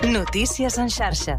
Notícies en xarxa.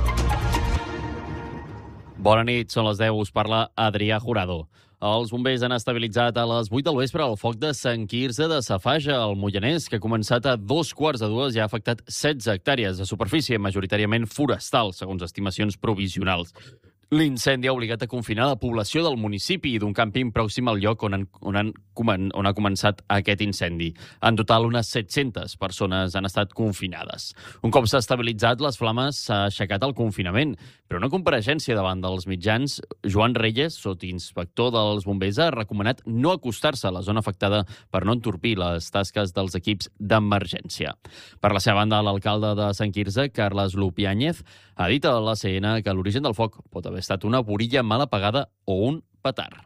Bona nit, són les 10, us parla Adrià Jurado. Els bombers han estabilitzat a les 8 del vespre el foc de Sant Quirze de Safaja, al Moianès, que ha començat a 2:15 i ha afectat 16 hectàrees de superfície, majoritàriament forestal, segons estimacions provisionals. L'incendi ha obligat a confinar la població del municipi i d'un càmping pròxim al lloc on ha començat aquest incendi. En total, unes 700 persones han estat confinades. Un cop s'ha estabilitzat, les flames s'ha aixecat el confinament, però una compareixença davant dels mitjans, Joan Reyes, sotinspector dels bombers, ha recomanat no acostar-se a la zona afectada per no entorpir les tasques dels equips d'emergència. Per la seva banda, l'alcalde de Sant Quirze, Carles Lupiáñez, ha dit a l'ACN que l'origen del foc pot haver estat una borilla mal apagada o un petard.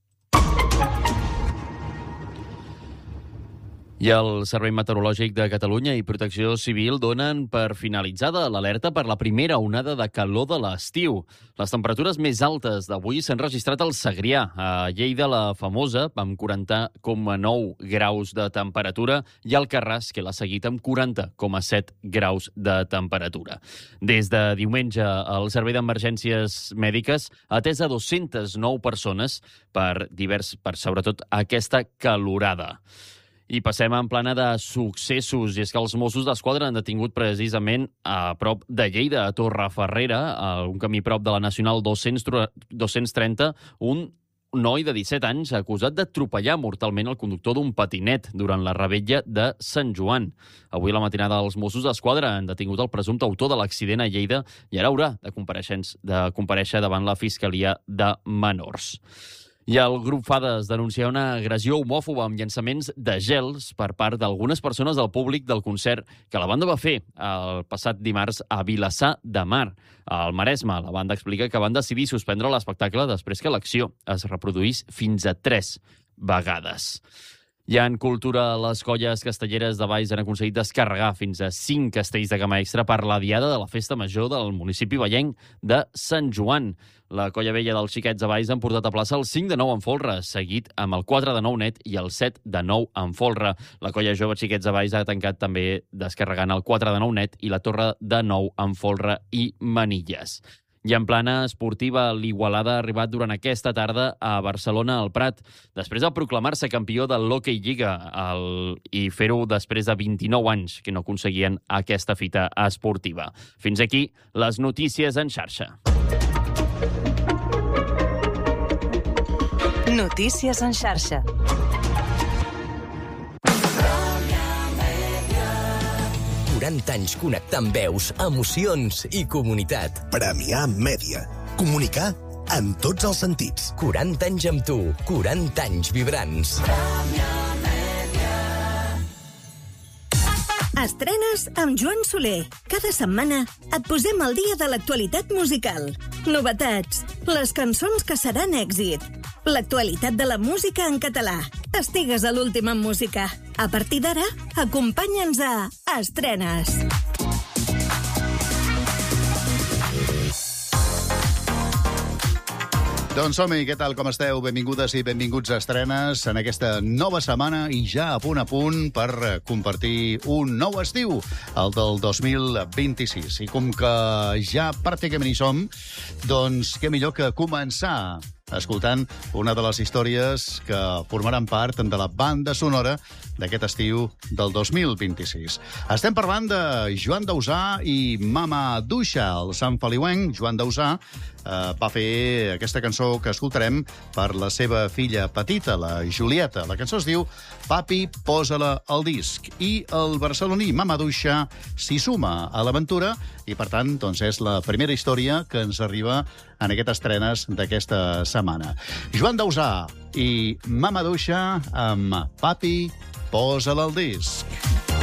I el Servei Meteorològic de Catalunya i Protecció Civil donen per finalitzada l'alerta per la primera onada de calor de l'estiu. Les temperatures més altes d'avui s'han registrat al Segrià, a Lleida la Famosa, amb 40,9 graus de temperatura, i al Carràs, que l'ha seguit amb 40,7 graus de temperatura. Des de diumenge, el Servei d'Emergències Mèdiques ha atès a 209 persones per sobretot aquesta calorada. I passem en plana de successos, i és que els Mossos d'Esquadra han detingut precisament a prop de Lleida, a Torreferrera, a un camí prop de la Nacional 230, un noi de 17 anys acusat d'atropellar mortalment el conductor d'un patinet durant la revetlla de Sant Joan. Avui a la matinada els Mossos d'Esquadra han detingut el presumpte autor de l'accident a Lleida i ara haurà de comparèixer davant la Fiscalia de Menors. I el grup Fades denuncia una agressió homòfoba amb llançaments de gels per part d'algunes persones del públic del concert que la banda va fer el passat dimarts a Vilassar de Mar, al Maresme. La banda explica que van decidir suspendre l'espectacle després que l'acció es reproduís fins a 3 vegades. I en cultura, les colles castelleres de Valls han aconseguit descarregar fins a 5 castells de gamma extra per la diada de la festa major del municipi vallenc de Sant Joan. La colla vella dels xiquets de Valls han portat a plaça el 5 de 9 en folre, seguit amb el 4 de 9 net i el 7 de 9 en folre. La colla jove xiquets de Valls ha tancat també descarregant el 4 de 9 net i la torre de 9 en folre i manilles. I en plana esportiva, l'Igualada ha arribat durant aquesta tarda a Barcelona al Prat, després de proclamar-se campió de l'Hockey Lliga i fer-ho després de 29 anys que no aconseguien aquesta fita esportiva. Fins aquí les notícies en xarxa. Notícies en xarxa. Anys connectant veus, emocions i comunitat. Premià Mèdia. Comunicar en tots els sentits. 40 anys amb tu, 40 anys vibrants. Estrenes amb Joan Soler. Cada setmana et posem al dia de l'actualitat musical. Novetats, les cançons que seran èxit, l'actualitat de la música en català. Estigues a l'últim en música. A partir d'ara, acompanya'ns a Estrenes. Doncs som-hi, què tal, com esteu? Benvingudes i benvinguts a Estrenes en aquesta nova setmana i ja a punt per compartir un nou estiu, el del 2026. I com que ja pràcticament hi som, doncs què millor que començar escoltant una de les històries que formaran part de la banda sonora d'aquest estiu del 2026. Estem parlant de Joan Dausà i Mama Duixa. El Sant Feliuenc, Joan Dausà, va fer aquesta cançó que escoltarem per la seva filla petita, la Julieta. La cançó es diu Papi, posa-la al disc. I el barceloní Mama Duixa s'hi suma a l'aventura i, per tant, doncs és la primera història que ens arriba en aquestes estrenes d'aquesta setmana. Joan Dausà i Mama Duixa amb Papi, posa-la al disc.